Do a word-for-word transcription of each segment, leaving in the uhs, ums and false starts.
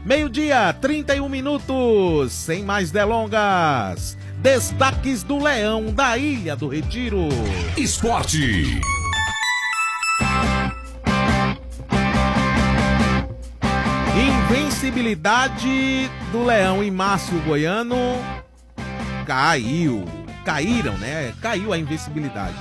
Meio-dia, trinta e um minutos, sem mais delongas. Destaques do Leão da Ilha do Retiro. Esporte. Invencibilidade do Leão e Márcio Goiano caiu. Caíram, né? Caiu a invencibilidade.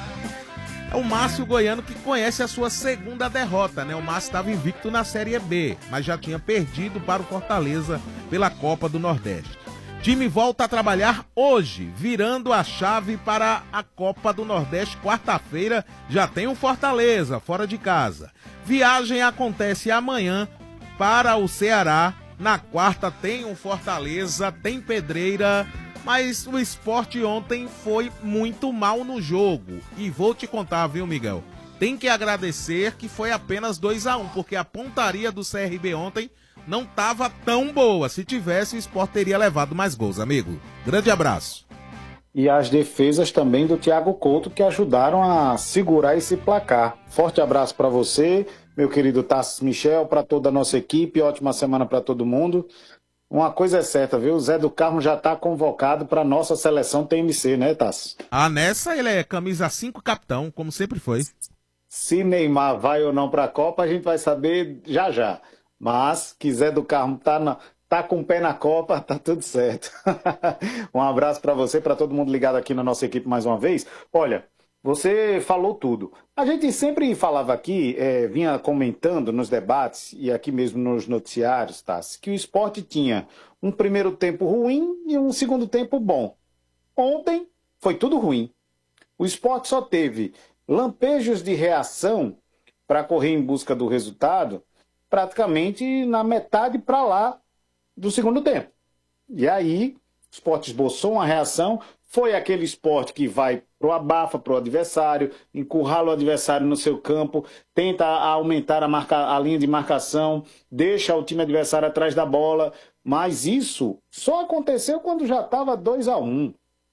É o Márcio Goiano que conhece a sua segunda derrota, né? O Márcio estava invicto na Série B, mas já tinha perdido para o Fortaleza pela Copa do Nordeste. Time volta a trabalhar hoje, virando a chave para a Copa do Nordeste. Quarta-feira já tem o Fortaleza, fora de casa. Viagem acontece amanhã para o Ceará. Na quarta tem o Fortaleza, tem Pedreira, mas o Sport ontem foi muito mal no jogo. E vou te contar, viu, Miguel? Tem que agradecer que foi apenas dois a um, porque a pontaria do C R B ontem não estava tão boa. Se tivesse, o Sport teria levado mais gols, amigo. Grande abraço. E as defesas também do Thiago Couto, que ajudaram a segurar esse placar. Forte abraço para você, meu querido Tassi Michel, para toda a nossa equipe. Ótima semana para todo mundo. Uma coisa é certa, viu? O Zé do Carmo já está convocado para nossa seleção T M C, né, Tassi? Ah, nessa ele é camisa cinco capitão, como sempre foi. Se Neymar vai ou não para a Copa, a gente vai saber já já. Mas que Zé do Carmo tá, na, tá com o pé na Copa, tá tudo certo. Um abraço para você, para todo mundo ligado aqui na nossa equipe mais uma vez. Olha, você falou tudo. A gente sempre falava aqui, é, vinha comentando nos debates e aqui mesmo nos noticiários, tá, que o Sport tinha um primeiro tempo ruim e um segundo tempo bom. Ontem foi tudo ruim. O Sport só teve lampejos de reação para correr em busca do resultado praticamente na metade para lá do segundo tempo. E aí, o Sport esboçou uma reação, foi aquele Sport que vai pro abafa, pro adversário, encurrala o adversário no seu campo, tenta aumentar a, marca, a linha de marcação, deixa o time adversário atrás da bola, mas isso só aconteceu quando já estava dois a um,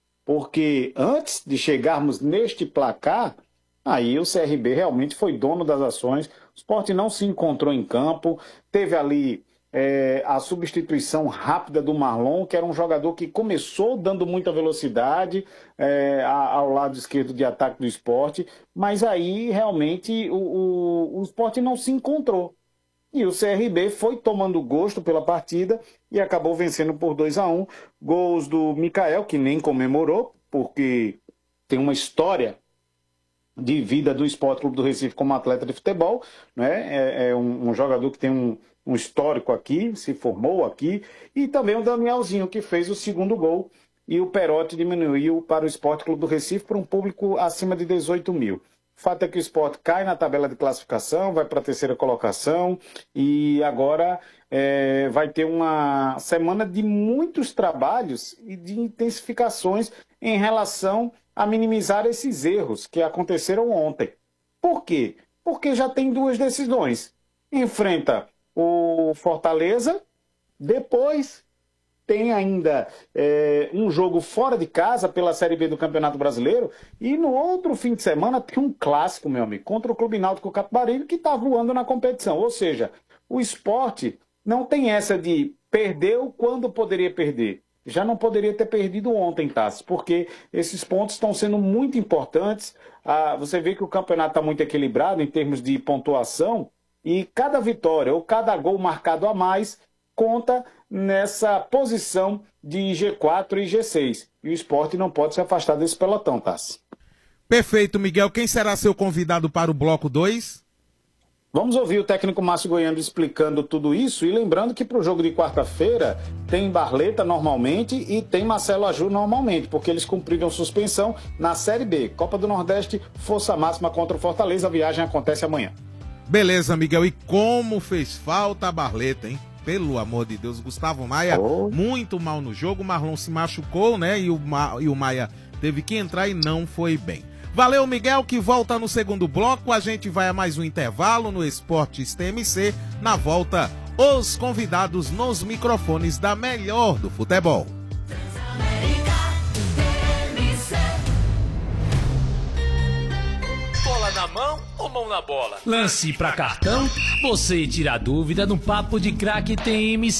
porque antes de chegarmos neste placar, aí o C R B realmente foi dono das ações. O Sport não se encontrou em campo, teve ali é, a substituição rápida do Marlon, que era um jogador que começou dando muita velocidade é, ao lado esquerdo de ataque do Sport, mas aí realmente o, o, o Sport não se encontrou. E o C R B foi tomando gosto pela partida e acabou vencendo por dois a um. Gols do Mikael, que nem comemorou, porque tem uma história de vida do Sport Clube do Recife como atleta de futebol, né? É, é um, um jogador que tem um, um histórico aqui, se formou aqui, e também o Danielzinho, que fez o segundo gol, e o Perotti diminuiu para o Sport Clube do Recife para um público acima de dezoito mil. O fato é que o Sport cai na tabela de classificação, vai para a terceira colocação, e agora é, vai ter uma semana de muitos trabalhos e de intensificações em relação a minimizar esses erros que aconteceram ontem. Por quê? Porque já tem duas decisões. Enfrenta o Fortaleza, depois tem ainda é, um jogo fora de casa pela Série B do Campeonato Brasileiro, e no outro fim de semana tem um clássico, meu amigo, contra o Clube Náutico Capibaribe, que está voando na competição. Ou seja, o Sport não tem essa de perdeu quando poderia perder. Já não poderia ter perdido ontem, Tassi, porque esses pontos estão sendo muito importantes. Ah, você vê que o campeonato está muito equilibrado em termos de pontuação, e cada vitória ou cada gol marcado a mais conta nessa posição de G quatro e G seis. E o Sport não pode se afastar desse pelotão, Tassi. Perfeito, Miguel. Quem será seu convidado para o bloco dois? Vamos ouvir o técnico Márcio Goiano explicando tudo isso, e lembrando que para o jogo de quarta-feira tem Barleta normalmente e tem Marcelo Aju normalmente, porque eles cumpriram suspensão na Série B. Copa do Nordeste, força máxima contra o Fortaleza. A viagem acontece amanhã. Beleza, Miguel. E como fez falta a Barleta, hein? Pelo amor de Deus, Gustavo Maia oh. muito mal no jogo, o Marlon se machucou, né? E o, Ma... e o Maia teve que entrar e não foi bem. Valeu, Miguel, que volta no segundo bloco. A gente vai a mais um intervalo no Esportes T M C. Na volta, os convidados nos microfones da melhor do futebol. Bola na mão ou mão na bola? Lance pra cartão? Você tira a dúvida no Papo de Craque T M C.